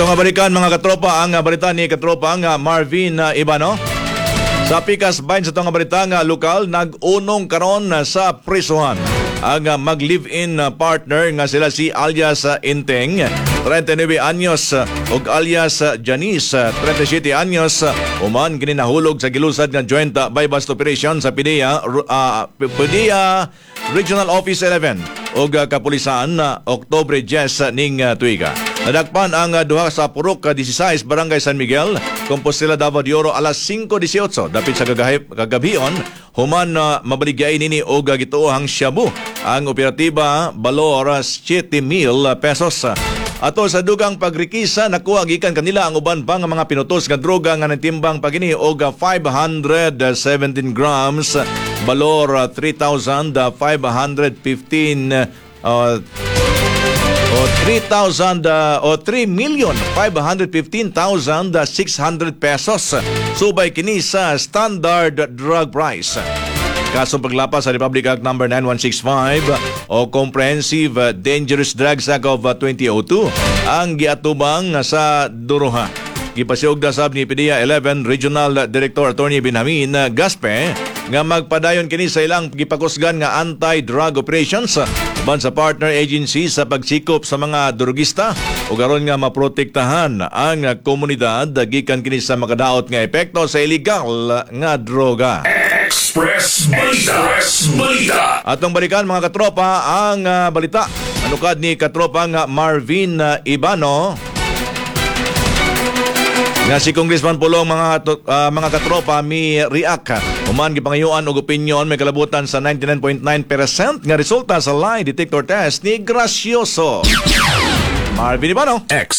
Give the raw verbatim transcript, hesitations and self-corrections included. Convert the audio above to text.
nga balikan mga katropa ang uh, balita ni katropa ang uh, Marvin uh, Ibano. Sa Pikas Bayn sa itong balita nga lokal, nag-unong karon uh, sa prisuhan ang uh, mag-live-in uh, partner nga sila si alias uh, Inteng, thirty-nine anyos uh, ug alias uh, Janice, uh, thirty-seven anyos, uh, uman gininahulog sa gilusad nga joint uh, bypass operation sa P D E A uh, P D E A Regional Office eleven ug uh, kapulisan uh, Oktubre ten uh, ning uh, tuiga. Nadakpan ang uh, duha sa Purok uh, sixteen Barangay San Miguel, Compostela, Davao de Oro alas five eighteen dapit sa kagahip kagabion human uh, mabaligay nini og uh, gituohang shabu. Ang operatiba balor uh, seven mil pesos. Ato sa dugang pagrikisa nakuha gikan kanila ang uban pa nga mga pinutos nga droga nga natimbang pagini og uh, five hundred seventeen grams balor uh, three thousand five hundred fifteen uh, o three thousand uh, o three million five hundred fifteen thousand six hundred pesos. Subay kini sa standard drug price. Kasong paglapas sa Republic Act number nine one six five o Comprehensive Dangerous Drugs Act of twenty oh two ang giatubang sa duruha. Gipasiog da sab ni P D E A eleven Regional Director Attorney Benjamin Gaspe nga magpadayon kini sa ilang gipakusgan nga anti-drug operations ban sa partner agency sa pagsikop sa mga drugista ug aron nga maprotektahan ang komunidad gikan kini sa makadaot nga epekto sa illegal nga droga. Express Balita. Express Balita. Atong balikan mga katropa ang uh, balita. Anukad ni katropa nga Marvin uh, Ibano nga si Congressman Pulong mga uh, mga katropa mi react human gipangayuan og opinion may kalabutan sa ninety-nine point nine percent nga resulta sa lie detector test ni Gracioso. Marvin Ibano.